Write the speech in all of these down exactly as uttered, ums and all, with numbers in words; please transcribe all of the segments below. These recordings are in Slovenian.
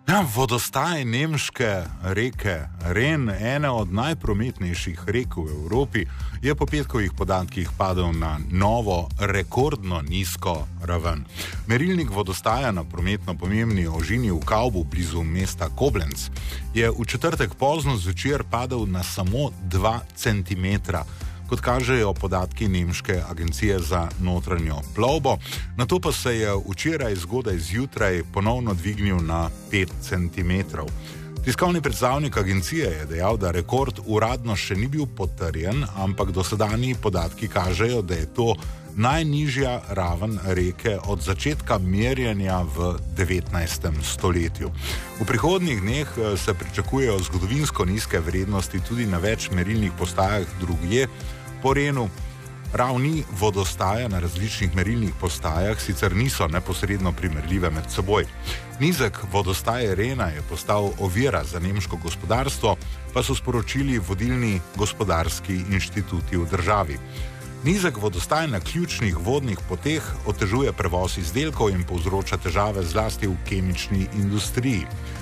Ja, vodostaj nemške reke Ren, ene od najprometnejših rek v Evropi, je po petkovih podatkih padel na novo, rekordno nizko raven. Merilnik vodostaja na prometno pomembni ožini v Kaubu blizu mesta Koblenz je v četrtek pozno zvečer padel na samo dva centimetra. Kot kažejo podatki Nemške agencije za notranjo plovbo, nato pa se je včeraj zgodaj zjutraj ponovno dvignil na pet centimetrov. Tiskovni predstavnik agencije je dejal, da rekord uradno še ni bil potrjen, ampak dosedanji podatki kažejo, da je to najnižja raven reke od začetka merjenja v devetnajstem stoletju. V prihodnjih dneh se pričakujejo zgodovinsko nizke vrednosti tudi na več merilnih postajah drugje po Renu. Ravni vodostaja na različnih merilnih postajah sicer niso neposredno primerljive med seboj. Nizek vodostaj Rena je postal ovira za nemško gospodarstvo, pa so sporočili vodilni gospodarski inštituti v državi. Nizek vodostaj na ključnih vodnih poteh otežuje prevoz izdelkov in povzroča težave zlasti v kemični industriji.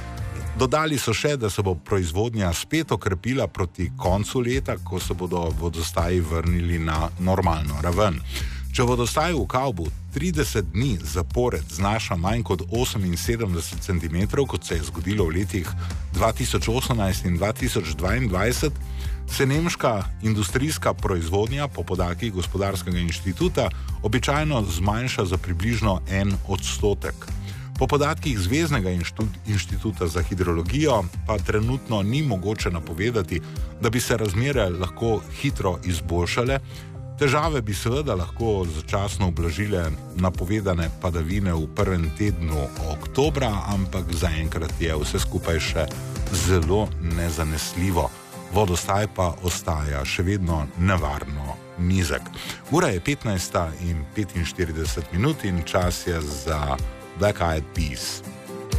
Dodali so še, da se bo proizvodnja spet okrepila proti koncu leta, ko se bodo vodostaji vrnili na normalno raven. Če vodostaj v Kaubu trideset dni zapored znaša manj kot oseminsedemdeset centimetrov, kot se je zgodilo v letih dva tisoč osemnajst in dva tisoč dvaindvajset, se nemška industrijska proizvodnja po podatkih gospodarskega inštituta običajno zmanjša za približno en odstotek. Po podatkih Zveznega inštituta za hidrologijo pa trenutno ni mogoče napovedati, da bi se razmere lahko hitro izboljšale. Težave bi seveda lahko začasno ublažile napovedane padavine v prvem tednu oktobra, ampak zaenkrat je vse skupaj še zelo nezanesljivo. Vodostaj pa ostaja še vedno nevarno nizek. Ura je petnajsta in petinštirideset minut in čas je za Black Eyed Peas.